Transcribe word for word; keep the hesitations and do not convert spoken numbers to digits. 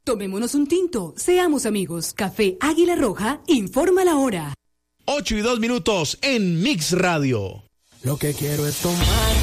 Tomémonos un tinto, seamos amigos. Café Águila Roja, informa la hora. Ocho y dos minutos en Mix Radio. Lo que quiero es tomar